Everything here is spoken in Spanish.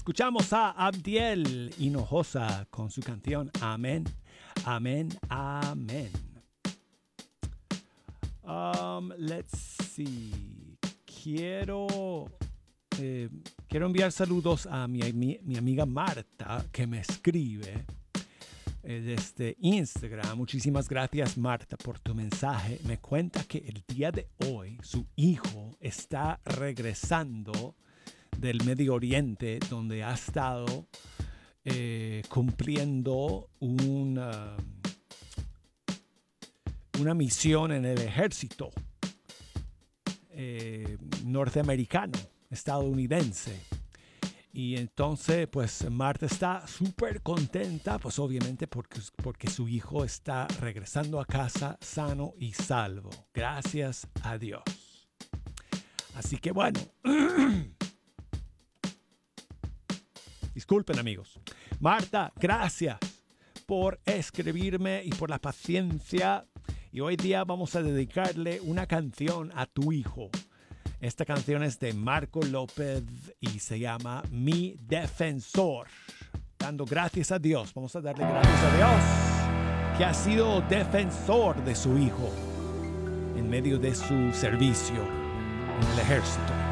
escuchamos a Abdiel Hinojosa con su canción Amén, Amén, Amén. Let's see. Quiero enviar saludos a mi amiga Marta, que me escribe desde Instagram. Muchísimas gracias, Marta, por tu mensaje. Me cuenta que el día de hoy su hijo está regresando del Medio Oriente, donde ha estado cumpliendo una misión en el ejército norteamericano, estadounidense. Y entonces, pues, Marta está súper contenta, pues obviamente porque su hijo está regresando a casa sano y salvo. Gracias a Dios. Así que bueno. Disculpen, amigos. Marta, gracias por escribirme y por la paciencia. Y hoy día vamos a dedicarle una canción a tu hijo. Esta canción es de Marco López y se llama Mi Defensor. Dando gracias a Dios. Vamos a darle gracias a Dios que ha sido defensor de su hijo en medio de su servicio en el ejército.